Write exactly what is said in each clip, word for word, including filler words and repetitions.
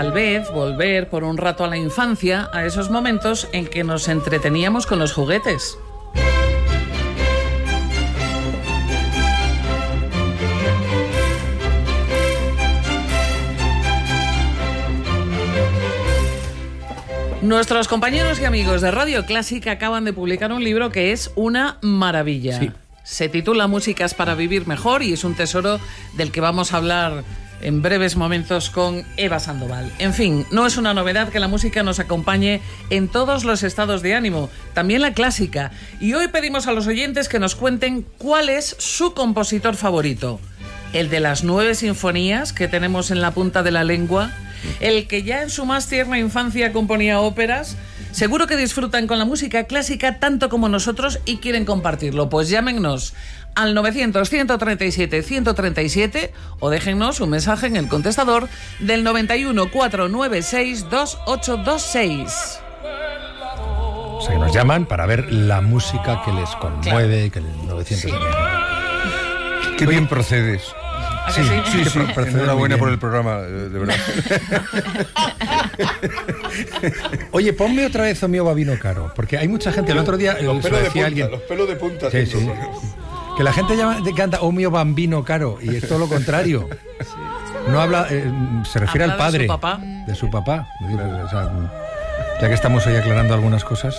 Tal vez volver por un rato a la infancia, a esos momentos en que nos entreteníamos con los juguetes. Nuestros compañeros y amigos de Radio Clásica acaban de publicar un libro que es una maravilla. Sí. Se titula Músicas para vivir mejor y es un tesoro del que vamos a hablar en breves momentos con Eva Sandoval. En fin, no es una novedad que la música nos acompañe en todos los estados de ánimo, también la clásica. Y hoy pedimos a los oyentes que nos cuenten cuál es su compositor favorito. ¿El de las nueve sinfonías que tenemos en la punta de la lengua? ¿El que ya en su más tierna infancia componía óperas? Seguro que disfrutan con la música clásica tanto como nosotros y quieren compartirlo. Pues llámennos al novecientos, ciento treinta y siete, ciento treinta y siete o déjennos un mensaje en el contestador del noventa y uno, cuatrocientos noventa y seis, veintiocho veintiséis. O sea, que nos llaman para ver la música que les conmueve, que el novecientos... Sí. Qué bien procedes. Sí, sí, sí, sí, sí. Enhorabuena por el programa, de verdad. Oye, ponme otra vez O mio bambino caro, porque hay mucha gente, el otro día los se pelos lo de decía punta, alguien. los pelos de punta. Sí, sí. Que la gente llama, canta O mio bambino caro y es todo lo contrario. No habla, eh, se refiere Habla al padre. de su papá. De su papá. O sea, ya que estamos hoy aclarando algunas cosas.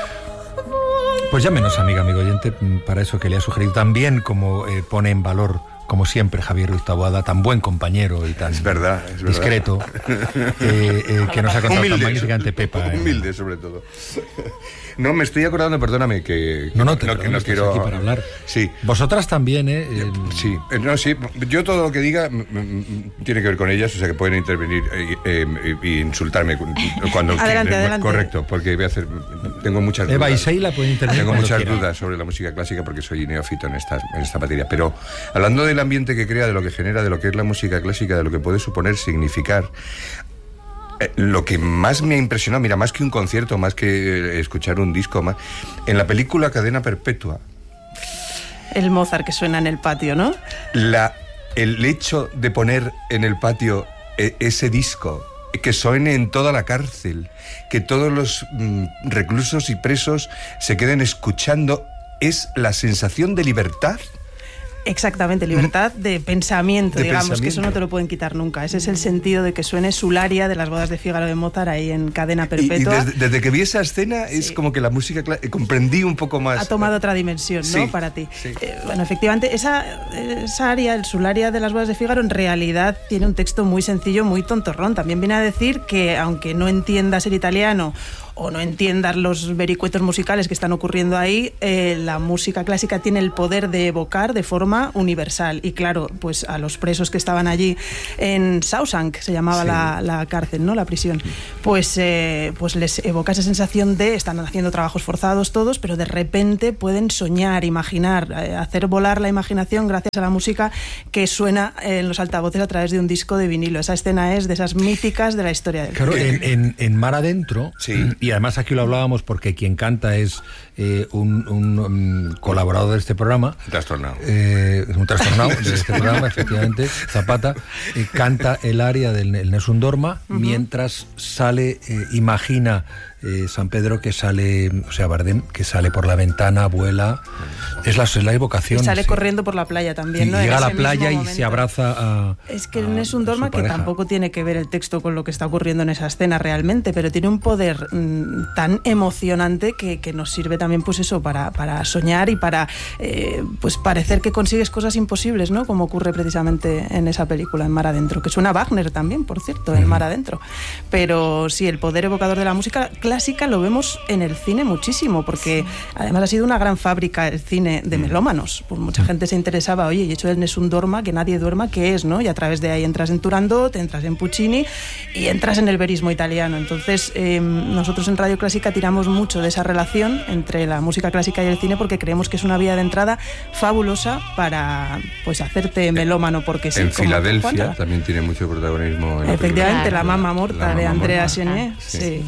Pues llámenos, amiga, amigo oyente, para eso que le ha sugerido también, como eh, pone en valor, como siempre, Javier Ruiz Taboada, tan buen compañero y tan es verdad, es discreto, verdad. eh, eh, que nos ha contado Humilde, tan magníficamente Pepa. Eh. Humilde, sobre todo. No, me estoy acordando, perdóname, que no, no, te no, que no estás quiero aquí para hablar. Sí. Vosotras también, ¿eh? eh sí, no, sí. Yo todo lo que diga m- m- tiene que ver con ellas, o sea que pueden intervenir y eh, eh, insultarme cuando adelante, quieran. adelante. Correcto, porque voy a hacer. Tengo muchas dudas. Eva y Seila pueden intervenir. Tengo cuando muchas quieran. dudas sobre la música clásica porque soy neófito en esta, en esta materia. Pero hablando del ambiente que crea, de lo que genera, de lo que es la música clásica, de lo que puede suponer, significar. Eh, lo que más me ha impresionado, mira, más que un concierto, más que eh, escuchar un disco, más, en la película Cadena Perpetua. El Mozart que suena en el patio, ¿no? La, el hecho de poner en el patio eh, ese disco, que suene en toda la cárcel, que todos los mm, reclusos y presos se queden escuchando, es la sensación de libertad. Exactamente, libertad de pensamiento, de digamos, pensamiento. que eso no te lo pueden quitar nunca. Ese es el sentido de que suene Sularia de las bodas de Fígaro de Mozart ahí en Cadena Perpetua. Y, y desde, desde que vi esa escena sí. Es como que la música cl- comprendí un poco más. Ha tomado otra dimensión, ¿no? Sí, para ti. Sí. Eh, bueno, efectivamente, esa, esa aria, el Sularia de las bodas de Fígaro, en realidad tiene un texto muy sencillo, muy tontorrón. También viene a decir que, aunque no entiendas el italiano o no entiendas los vericuetos musicales que están ocurriendo ahí, eh, la música clásica tiene el poder de evocar de forma universal. Y claro, pues a los presos que estaban allí en Shawshank, se llamaba sí. la, la cárcel, ¿no? La prisión, pues, eh, pues les evoca esa sensación de están haciendo trabajos forzados todos, pero de repente pueden soñar, imaginar, eh, hacer volar la imaginación gracias a la música que suena en los altavoces a través de un disco de vinilo. Esa escena es de esas míticas de la historia del Claro, en, en, en Mar Adentro, sí. Y además aquí lo hablábamos porque quien canta es eh, un, un, un colaborador de este programa. Un trastornado. Eh, un trastornado de este programa, efectivamente, Zapata, eh, canta el aria del el Nessun Dorma, uh-huh. mientras sale, eh, imagina eh, San Pedro que sale, o sea, Bardem, que sale por la ventana, vuela, es la, es la evocación. Y sale sí. corriendo por la playa también, y ¿no? llega En a la ese playa y momento. se abraza a Es que a, el Nessun Dorma, que tampoco tiene que ver el texto con lo que está ocurriendo en esa escena realmente, pero tiene un poder mmm, tan emocionante que, que nos sirve también, pues eso, para, para soñar y para eh, pues parecer que consigues cosas imposibles, ¿no? Como ocurre precisamente en esa película, en Mar Adentro, que suena Wagner también, por cierto, en Mar Adentro. Pero sí, el poder evocador de la música clásica lo vemos en el cine muchísimo, porque además ha sido una gran fábrica el cine de melómanos. Pues mucha gente se interesaba, oye, y hecho el Nessun Dorma, que nadie duerma, ¿qué es? ¿No? Y a través de ahí entras en Turandot, entras en Puccini y entras en el verismo italiano. Entonces, eh, nosotros en Radio Clásica tiramos mucho de esa relación entre la música clásica y el cine porque creemos que es una vía de entrada fabulosa para pues hacerte melómano, porque sí, en como Filadelfia Juana. También tiene mucho protagonismo. En Efectivamente, la, la Mamma Morta la de Mamma Andrea Morta. Chenier. Sí. Sí.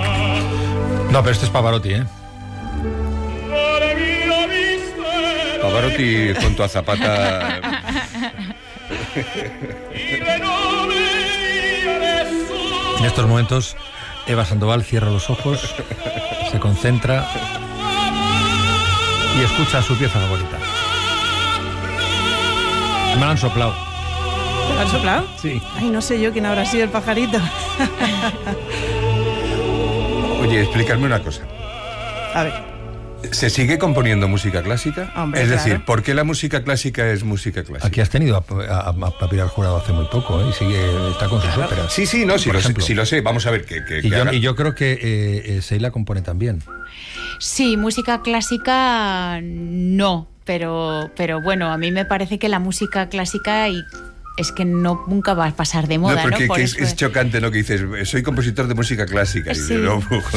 No, pero este es Pavarotti, ¿eh? Pavarotti junto a Zapata. En estos momentos, Eva Sandoval cierra los ojos, se concentra y escucha su pieza favorita. Me la han soplado. ¿Te lo han soplado? Sí. Ay, no sé yo quién habrá sido el pajarito. Oye, explícame una cosa. A ver. ¿Se sigue componiendo música clásica? Hombre, es decir, claro. ¿por qué la música clásica es música clásica? Aquí has tenido a, a, a Pilar Jurado hace muy poco, ¿eh? Y sigue, está con sus óperas. Sí, sí, no, sí por lo, sé, ejemplo. sí lo sé. Vamos a ver qué. qué- Y, qué yo, haga. y yo creo que eh, eh, Seila compone también. Sí, música clásica no, pero, pero bueno, a mí me parece que la música clásica y es que no nunca va a pasar de moda, No, ¿no? porque Por que es, eso- es chocante, ¿no? Que dices, soy compositor de música clásica. Y, Sí. dices, no,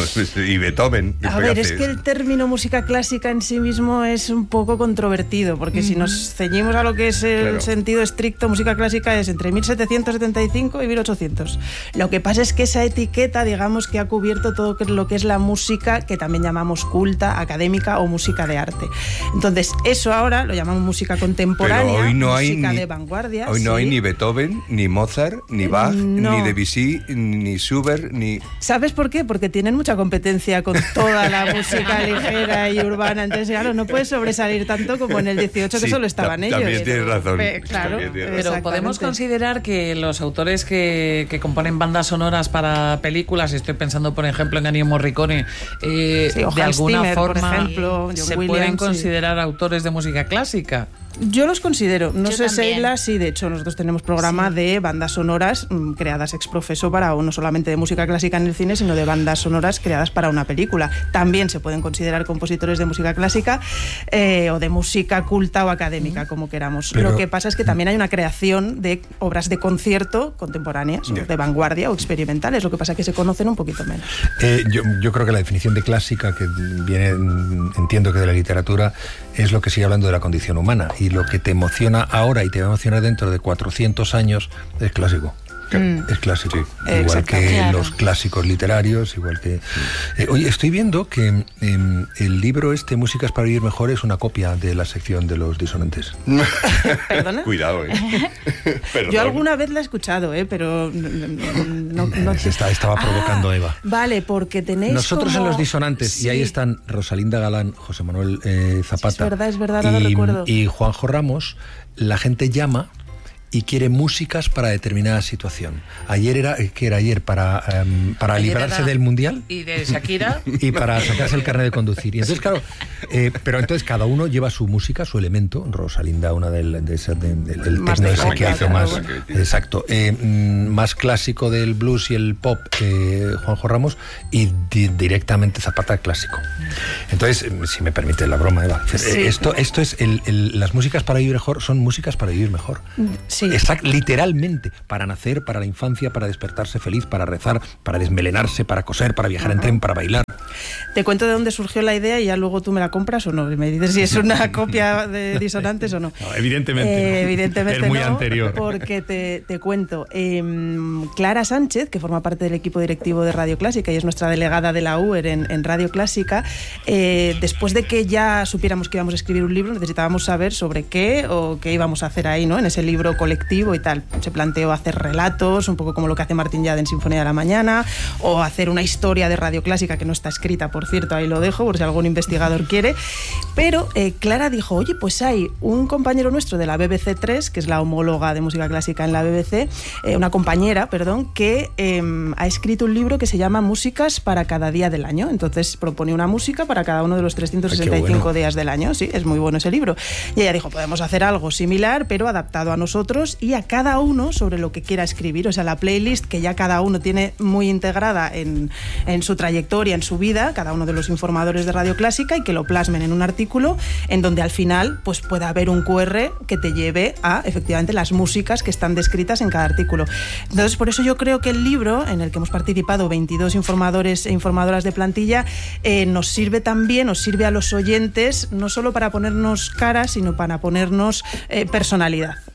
y Beethoven. ¿qué A ver, es haces? que el término música clásica en sí mismo es un poco controvertido, porque si nos ceñimos a lo que es el Claro. sentido estricto, música clásica es entre mil setecientos setenta y cinco y mil ochocientos. Lo que pasa es que esa etiqueta, digamos, que ha cubierto todo lo que es la música, que también llamamos culta, académica o música de arte. Entonces, eso ahora lo llamamos música contemporánea, Pero hoy no hay música ni, de vanguardia. Hoy no sí. hay ni Beethoven, ni Mozart, ni Bach, No. ni Debussy, ni Schubert, ni... ¿Sabes por qué? Porque tienen mucha competencia con toda la música ligera y urbana. Entonces, claro, no puedes sobresalir tanto como en el dieciocho, que Sí, solo estaban ta- ellos. también tienes razón. Pe- Claro, También tienes Pero razón. podemos exactamente. considerar que los autores que, que componen bandas sonoras para películas, estoy pensando por ejemplo en Ennio Morricone, eh, Sí, o de Hans alguna Zimmer, por forma ejemplo, John se Williams, pueden sí. considerar autores de música clásica. Yo los considero, no Yo sé, también. Seila, sí, de hecho nosotros tenemos programa Sí. de bandas sonoras mm, creadas ex profeso para, o no solamente de música clásica en el cine, sino de bandas sonoras creadas para una película. También se pueden considerar compositores de música clásica eh, o de música culta o académica, como queramos. Pero- Lo que pasa es que también hay una creación de obras de concierto contemporáneas, o Ya. de vanguardia o experimentales, lo que pasa es que se conocen un poquito menos. Eh, yo, yo creo que la definición de clásica, que viene, mm, entiendo que de la literatura, es lo que sigue hablando de la condición humana. Y lo que te emociona ahora y te va a emocionar dentro de cuatrocientos años es clásico. Mm. Es clásico. Sí. Igual Exacto. que Claro. los clásicos literarios, igual que... Eh, oye, estoy viendo que em, el libro este, Músicas para vivir mejor, es una copia de la sección de los disonantes. ¿Perdona? Cuidado, ¿eh? Perdón. Yo alguna vez la he escuchado, ¿eh? Pero no, no, no- Se está- estaba provocando Ah, Eva. Vale, porque tenéis Nosotros como- en los disonantes, Sí. y ahí están Rosalinda Galán, José Manuel eh, Zapata, Sí, es verdad, es verdad, ahora y, recuerdo. y Juanjo Ramos, la gente llama y quiere músicas para determinada situación. Ayer era, ¿qué era ayer? Para, em, para Ayer librarse era- del Mundial Y de Shakira. y para sacarse el carnet de conducir. Y entonces, claro, eh, pero entonces cada uno lleva su música, su elemento. Rosalinda, una del, de esas de- del el Más tecno de ese que época, hizo claro, más, bueno. exacto, eh, mm, más clásico del blues y el pop, eh, Juanjo Ramos, y di- directamente Zapata clásico. Entonces, eh, si me permite la broma, Eva, eh, Sí. esto, esto es el- el- las músicas para vivir mejor son músicas para vivir mejor. Sí. Exact- literalmente, para nacer, para la infancia, para despertarse feliz, para rezar, para desmelenarse, para coser, para viajar en tren, para bailar. Te cuento de dónde surgió la idea y ya luego tú me la compras o no. Y me dices si es una copia de disonantes o no. No, evidentemente Eh, no. evidentemente Es muy no, anterior. Porque te, te cuento. eh, Clara Sánchez, que forma parte del equipo directivo de Radio Clásica y es nuestra delegada de la U E R en, en Radio Clásica, eh, después de que ya supiéramos que íbamos a escribir un libro, necesitábamos saber sobre qué o qué íbamos a hacer ahí, ¿no? En ese libro colectivo y tal. Se planteó hacer relatos, un poco como lo que hace Martín Yade en Sinfonía de la Mañana, o hacer una historia de Radio Clásica que no está escrita, por cierto, ahí lo dejo, por si algún investigador quiere. Pero eh, Clara dijo, oye, pues hay un compañero nuestro de la B B C tres, que es la homóloga de música clásica en la B B C, eh, una compañera, perdón, que eh, ha escrito un libro que se llama Músicas para cada día del año. Entonces propone una música para cada uno de los trescientos sesenta y cinco Ay, qué bueno. días del año. Sí, es muy bueno ese libro. Y ella dijo, podemos hacer algo similar, pero adaptado a nosotros y a cada uno sobre lo que quiera escribir. O sea, la playlist que ya cada uno tiene muy integrada en, en su trayectoria, en su vida, cada uno de los informadores de Radio Clásica, y que lo plasmen en un artículo en donde al final pues pueda haber un cu erre que te lleve a efectivamente las músicas que están descritas en cada artículo. Entonces, por eso yo creo que el libro, en el que hemos participado veintidós informadores e informadoras de plantilla, eh, nos sirve también, nos sirve a los oyentes, no solo para ponernos cara, sino para ponernos eh, personalidad. Eh, es decir,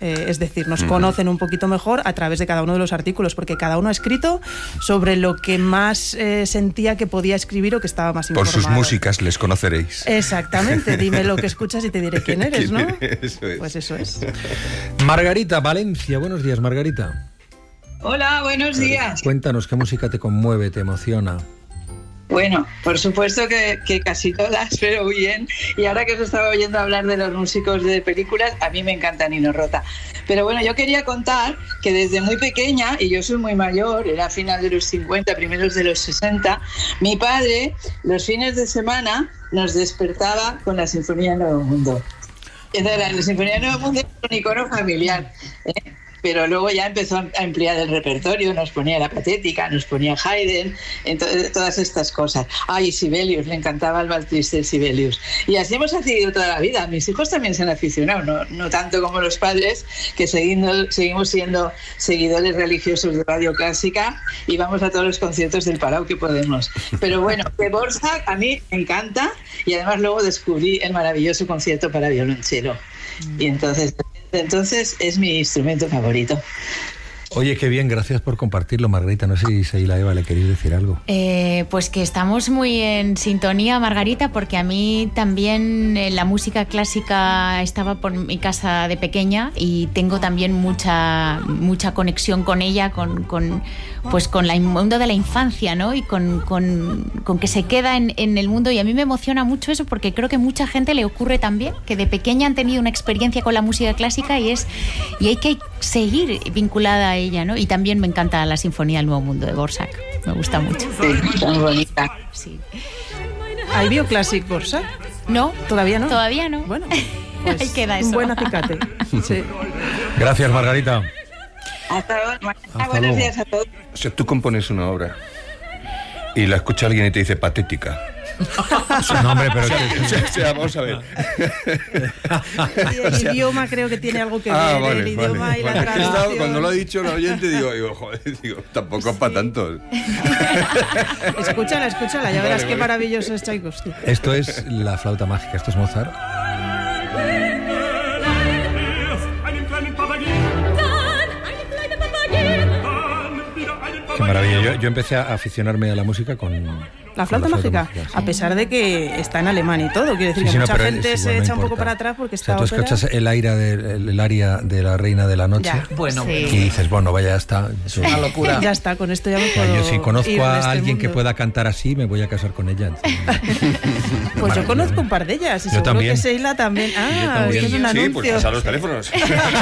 decir, nos uh-huh. conocen un poquito mejor a través de cada uno de los artículos, porque cada uno ha escrito sobre lo que más eh, sentía que podía escribir o que estaba más informado. Por sus músicas les conoceréis. Exactamente, dime lo que escuchas y te diré quién eres, ¿no? Eso es. Pues eso es. Margarita, Valencia, buenos días, Margarita. Hola, buenos días. Cuéntanos, ¿qué música te conmueve, te emociona? Bueno, por supuesto que, que casi todas, pero bien. Y ahora que os estaba oyendo hablar de los músicos de películas, a mí me encanta Nino Rota. Pero bueno, yo quería contar que desde muy pequeña, y yo soy muy mayor, era final de los cincuenta, primeros de los sesenta, mi padre los fines de semana nos despertaba con la Sinfonía del Nuevo Mundo. Entonces, la Sinfonía del Nuevo Mundo es un icono familiar, ¿eh? Pero luego ya empezó a ampliar el repertorio, nos ponía la Patética, nos ponía Haydn, entonces, todas estas cosas. Ay, y Sibelius, le encantaba el Vals Triste de Sibelius. Y así hemos seguido toda la vida. Mis hijos también se han aficionado, no, no tanto como los padres, que seguindo, seguimos siendo seguidores religiosos de Radio Clásica y vamos a todos los conciertos del Palau que podemos. Pero bueno, de Dvořák a mí me encanta, y además luego descubrí el maravilloso concierto para violonchelo. Y entonces... Entonces es mi instrumento favorito. Oye, qué bien, gracias por compartirlo, Margarita. No sé si Seila, Eva, ¿le queréis decir algo? Eh, pues que estamos muy en sintonía, Margarita, porque a mí también eh, la música clásica estaba por mi casa de pequeña y tengo también mucha mucha conexión con ella, con, con pues con el mundo de la infancia, ¿no? Y con, con, con que se queda en, en el mundo, y a mí me emociona mucho eso, porque creo que mucha gente le ocurre también, que de pequeña han tenido una experiencia con la música clásica y es y hay que seguir vinculada a ella, ¿no? Y también me encanta la Sinfonía del Nuevo Mundo de Dvořák, me gusta mucho. Sí, muy bonita. Sí. ¿Hay Bioclassic Dvořák? No, todavía no. Todavía no. Bueno, pues ahí queda eso. Un buen acicate. Sí. Gracias, Margarita. Hasta luego. Hasta Buenos luego. días a todos. O sea, tú compones una obra y la escucha alguien y te dice Patética. No, hombre, pero... O sea, o sea, vamos a ver. Y el idioma creo que tiene algo que ver, Ah, vale, el idioma vale, y la vale. traducción. Estaba- Cuando lo ha dicho el oyente, digo, digo joder, digo, tampoco es para tanto. Escúchala, escúchala, ya Vale, verás qué vale. maravilloso es Tchaikovsky. Esto es la flauta mágica, esto es Mozart. Qué maravilla. Yo, yo empecé a aficionarme a la música con... La flauta con mágica, sí. a pesar de que está en alemán y todo, quiere decir Sí, que sí, no, mucha pero gente es se igual, no echa un poco importa. para atrás porque O sea, esta tú ópera... escuchas el, aire de, el, el aria de la Reina de la Noche Ya. Bueno, Sí. y dices, bueno, vaya, ya está. es una locura. Ya está, con esto ya me O sea, puedo yo si conozco ir de a este alguien que mundo. pueda cantar así, me voy a casar con ella. Pues yo conozco un par de ellas y Yo seguro también. que Seila también. Ah, también. esto es un Sí, anuncio. pues pasa los teléfonos.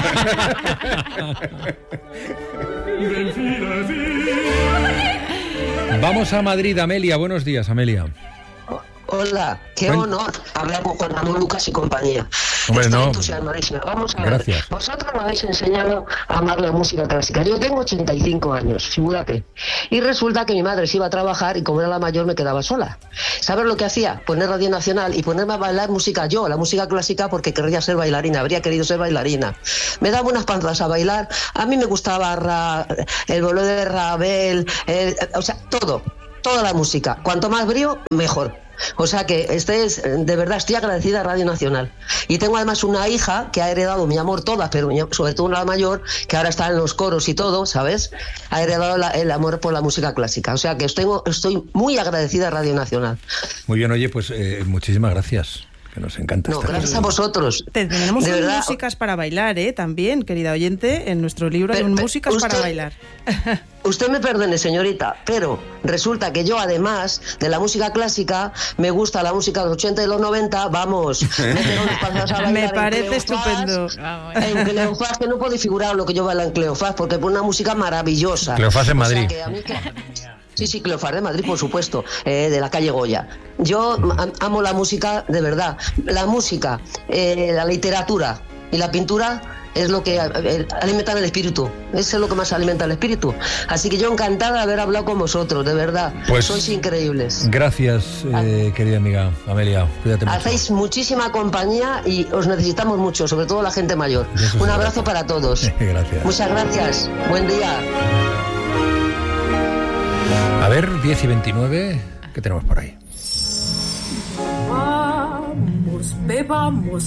Vamos a Madrid, Amelia. Buenos días, Amelia. Hola, qué Cuen- honor hablar con Juan Ramón Lucas y compañía. Hombre, Estoy no. entusiasmadísima. Vamos a ver. Gracias. Vosotros me habéis enseñado a amar la música clásica. Yo tengo ochenta y cinco años, figúrate. Y resulta que mi madre se iba a trabajar y como era la mayor me quedaba sola. ¿Sabes lo que hacía? Poner Radio Nacional y ponerme a bailar música yo, la música clásica, porque querría ser bailarina, habría querido ser bailarina. Me daba unas panzas a bailar. A mí me gustaba Ra- el bolero de Ravel, el- o sea, todo, toda la música. Cuanto más brío, mejor. O sea que este es, de verdad, estoy agradecida a Radio Nacional. Y tengo además una hija que ha heredado mi amor todas, pero mi- sobre todo la mayor, que ahora está en los coros y todo, ¿sabes? Ha heredado la- el amor por la música clásica. O sea que estoy, estoy muy agradecida a Radio Nacional. Muy bien, oye, pues eh, muchísimas gracias. Que nos encanta No, estar gracias aquí. a vosotros. Tenemos De un verdad. músicas para bailar, ¿eh? También, querida oyente, en nuestro libro hay Pero- un pero músicas para usted- bailar. Usted me perdone, señorita, pero resulta que yo, además de la música clásica, me gusta la música de los ochenta y los noventa, vamos, me pego unas panzas a bailar Me en parece Cleofás, estupendo. En Cleofás, que no puedo figurar lo que yo bailo en Cleofás, porque es una música maravillosa. Cleofás en O sea Madrid. que a mí que- Sí, sí, Cleofás de Madrid, por supuesto, eh, de la calle Goya. Yo am- amo la música, de verdad. La música, eh, la literatura y la pintura es lo que eh, alimentan el espíritu. Eso es lo que más alimenta el espíritu. Así que yo encantada de haber hablado con vosotros, de verdad. Pues- Sois increíbles. Gracias, eh, querida amiga Amelia. Cuídate mucho. Hacéis muchísima compañía y os necesitamos mucho, sobre todo la gente mayor. Eso sí, Un abrazo gracias. para todos. Gracias. Muchas gracias. Buen día. A ver, diez y veintinueve, ¿qué tenemos por ahí? Vamos, bebamos